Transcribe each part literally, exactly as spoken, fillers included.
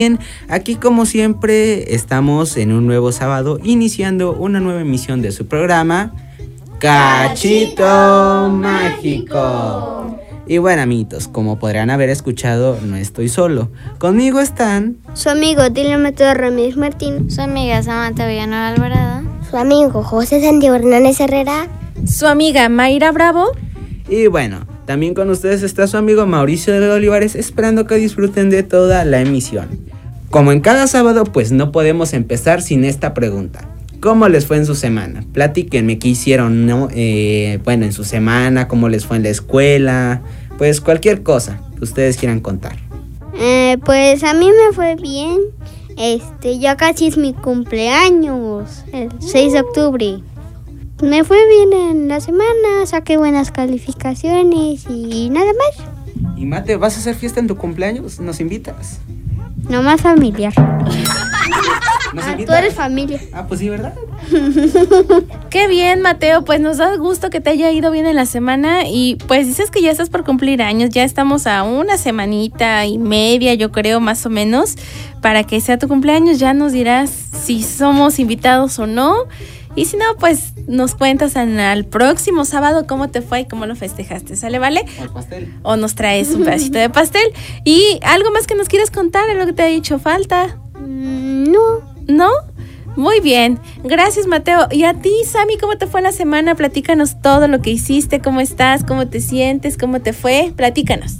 Bien, aquí como siempre estamos en un nuevo sábado iniciando una nueva emisión de su programa Cachito Mágico. Y bueno, amiguitos, como podrán haber escuchado, no estoy solo. Conmigo están su amigo Dylan Mateo Ramírez Martín, su amiga Samantha Villanueva Alvarado, su amigo José Santiago Hernández Herrera, su amiga Mayra Bravo. Y bueno, también con ustedes está su amigo Mauricio de Olivares, esperando que disfruten de toda la emisión. Como en cada sábado, pues no podemos empezar sin esta pregunta. ¿Cómo les fue en su semana? Platíquenme qué hicieron, ¿no? Eh, bueno, en su semana, cómo les fue en la escuela, pues cualquier cosa que ustedes quieran contar. Eh, pues a mí me fue bien. Este, ya casi es mi cumpleaños, el seis de octubre. Me fue bien en la semana, saqué buenas calificaciones y nada más. Y Mate, ¿vas a hacer fiesta en tu cumpleaños? ¿Nos invitas? No más familiar. ¿Nos ah, invitas? Tú eres familia. Ah, pues sí, ¿verdad? Qué bien, Mateo, pues nos da gusto que te haya ido bien en la semana y pues dices que ya estás por cumplir años, ya estamos a una semanita y media, yo creo, más o menos, para que sea tu cumpleaños. Ya nos dirás si somos invitados o no. Y si no, pues nos cuentas en el próximo sábado cómo te fue y cómo lo festejaste, ¿sale, vale? O el pastel. O nos traes un pedacito de pastel. ¿Y algo más que nos quieras contar? ¿Algo que te ha dicho falta? Mm, no. ¿No? Muy bien. Gracias, Mateo. Y a ti, Sammy, ¿cómo te fue la semana? Platícanos todo lo que hiciste, cómo estás, cómo te sientes, cómo te fue. Platícanos.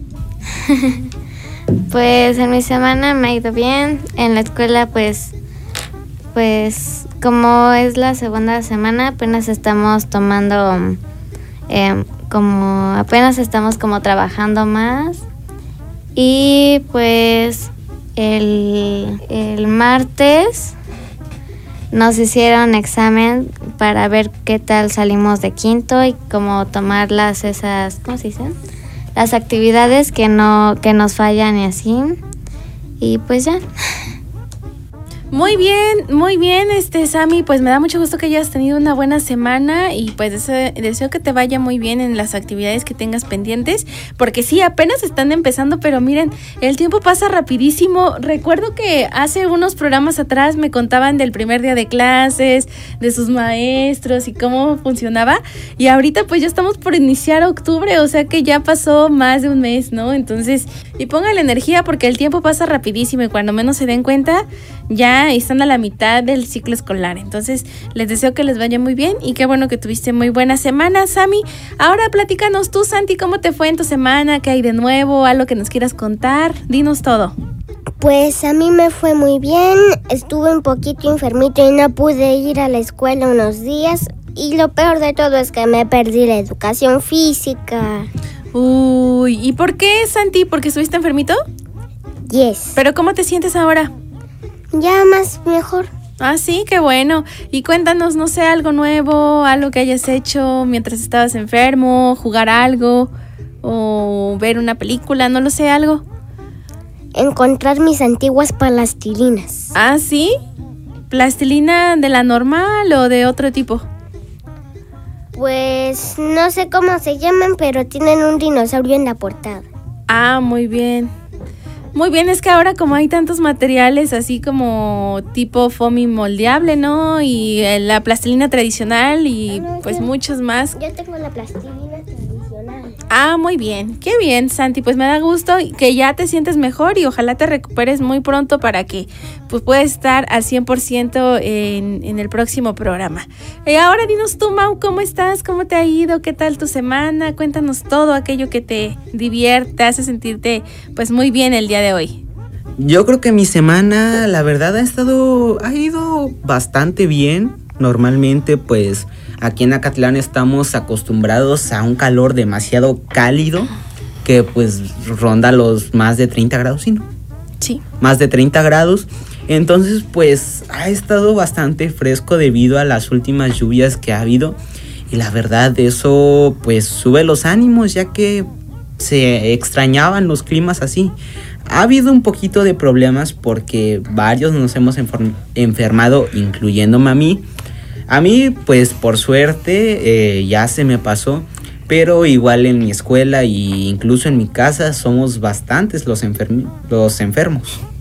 Pues en mi semana me ha ido bien. En la escuela, pues, pues... Como es la segunda semana, apenas estamos tomando, eh, como apenas estamos como trabajando más. Y pues el, el martes nos hicieron examen para ver qué tal salimos de quinto y cómo tomar las esas, ¿cómo se dicen? Las actividades que no, que nos fallan y así. Y pues ya. Muy bien, muy bien, este Sammy, pues me da mucho gusto que hayas tenido una buena semana y pues deseo, deseo que te vaya muy bien en las actividades que tengas pendientes, porque sí, apenas están empezando, pero miren, el tiempo pasa rapidísimo. Recuerdo que hace unos programas atrás me contaban del primer día de clases, de sus maestros y cómo funcionaba, y ahorita pues ya estamos por iniciar octubre, o sea que ya pasó más de un mes, ¿no? Entonces, y pongan la energía porque el tiempo pasa rapidísimo y cuando menos se den cuenta, ya están a la mitad del ciclo escolar. Entonces les deseo que les vaya muy bien y qué bueno que tuviste muy buena semana, Sammy. Ahora platícanos tú, Santi, ¿cómo te fue en tu semana? ¿Qué hay de nuevo? ¿Algo que nos quieras contar? Dinos todo. Pues a mí me fue muy bien. Estuve un poquito enfermito y no pude ir a la escuela unos días. Y lo peor de todo es que me perdí la educación física. Uy, ¿y por qué, Santi? ¿Porque estuviste enfermito? Yes. ¿Pero cómo te sientes ahora? Ya más mejor. Ah, sí, qué bueno. Y cuéntanos, no sé, algo nuevo, algo que hayas hecho mientras estabas enfermo, jugar algo o ver una película, no lo sé, algo. Encontrar mis antiguas plastilinas. Ah, ¿sí? ¿Plastilina de la normal o de otro tipo? Pues no sé cómo se llaman, pero tienen un dinosaurio en la portada. Ah, muy bien. Muy bien, es que ahora como hay tantos materiales así como tipo foamy moldeable, ¿no? Y eh, la plastilina tradicional y ah, no, pues yo, muchos más. Yo tengo la plastilina tradicional. Ah, muy bien. Qué bien, Santi. Pues me da gusto que ya te sientes mejor y ojalá te recuperes muy pronto para que pues puedas estar al cien por ciento en, en el próximo programa. Y ahora dinos tú, Mau, ¿cómo estás? ¿Cómo te ha ido? ¿Qué tal tu semana? Cuéntanos todo aquello que te divierte, hace sentirte pues muy bien el día de hoy. Yo creo que mi semana, la verdad, ha estado, ha ido bastante bien. Normalmente, pues, aquí en Acatlán estamos acostumbrados a un calor demasiado cálido que, pues, ronda los más de treinta grados, ¿sí, no? Sí. Más de treinta grados. Entonces, pues, ha estado bastante fresco debido a las últimas lluvias que ha habido. Y la verdad, eso, pues, sube los ánimos, ya que se extrañaban los climas así. Ha habido un poquito de problemas porque varios nos hemos enfer- enfermado, incluyéndome a mí. A mí, pues por suerte, eh, ya se me pasó, pero igual en mi escuela e incluso en mi casa somos bastantes los, enfermi- los enfermos.